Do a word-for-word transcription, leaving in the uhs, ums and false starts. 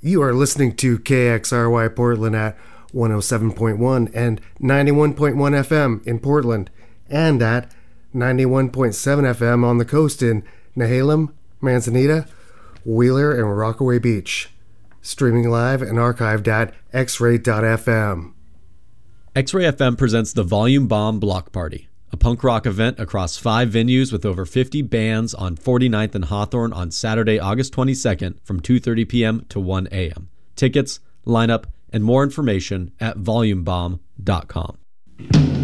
You are listening to K X R Y Portland at one oh seven point one and ninety-one point one F M in Portland, and at ninety-one point seven F M on the coast in Nehalem, Manzanita, Wheeler, and Rockaway Beach. Streaming live and archived at x ray dot f m. X-Ray F M presents the Volume Bomb Block Party, a punk rock event across five venues with over fifty bands on forty-ninth and Hawthorne on Saturday, August twenty-second from two thirty p.m. to one a.m. Tickets, lineup, and more information at volume bomb dot com.